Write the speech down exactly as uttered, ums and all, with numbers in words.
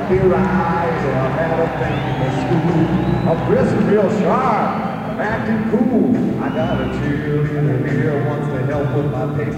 be rising. I had a thing in school. I'm dressing real sharp. I'm acting cool. I got a cheerleader here wants to help with my paper.